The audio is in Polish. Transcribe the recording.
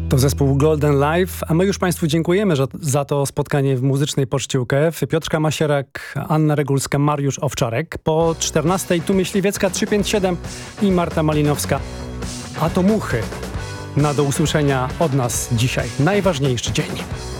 To zespół Golden Life, a my już Państwu dziękujemy za to spotkanie w Muzycznej Poczcie UKF. Piotrka Masierak, Anna Regulska, Mariusz Owczarek. Po 14:00 tu Myśliwiecka 357 i Marta Malinowska. A to muchy. Do usłyszenia od nas dzisiaj. Najważniejszy dzień.